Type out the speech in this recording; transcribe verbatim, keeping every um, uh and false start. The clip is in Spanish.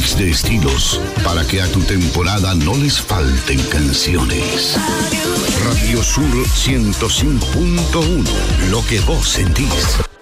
mix de estilos para que a tu temporada no les falten canciones. Radio Sur ciento cinco punto uno, lo que vos sentís.